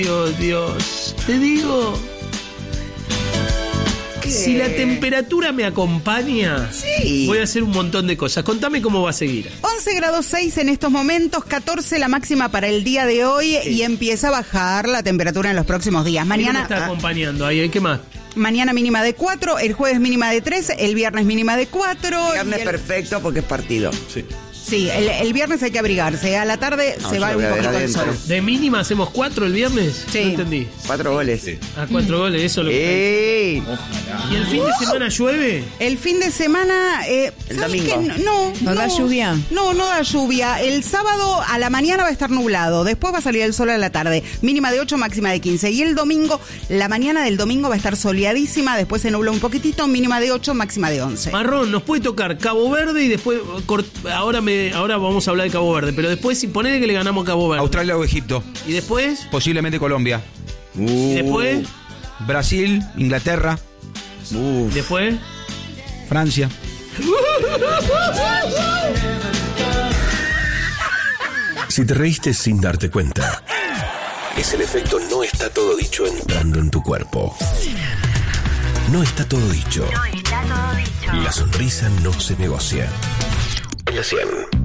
Dios, te digo. Si la temperatura me acompaña, sí, voy a hacer un montón de cosas. Contame cómo va a seguir. 11 grados 6 en estos momentos, 14 la máxima para el día de hoy, sí, y empieza a bajar la temperatura en los próximos días. Mañana me está acompañando ahí, ¿qué más? Mañana mínima de 4, el jueves mínima de 3, el viernes mínima de 4. El viernes perfecto porque es partido. Sí. Sí, el viernes hay que abrigarse. A la tarde se va un poquito el sol. ¿De mínima hacemos 4 el viernes? Sí. No entendí. 4 goles. Sí. 4 goles, eso es lo que... Ojalá. ¿Y el fin de semana llueve? El fin de semana... el domingo. ¿No da lluvia? No da lluvia. El sábado a la mañana va a estar nublado. Después va a salir el sol a la tarde. Mínima de 8, máxima de 15. Y el domingo, la mañana del domingo va a estar soleadísima. Después se nubla un poquitito. Mínima de 8, máxima de 11. Marrón, nos puede tocar Cabo Verde y después... Ahora vamos a hablar de Cabo Verde. Pero después, si ponele que le ganamos a Cabo Verde. Australia o Egipto. ¿Y después? Posiblemente Colombia. ¿Y después? Brasil, Inglaterra. ¿Después? Francia. Si te reíste sin darte cuenta, es el efecto no está todo dicho entrando en tu cuerpo. No está todo dicho. No está todo dicho. La sonrisa no se negocia. En la 100.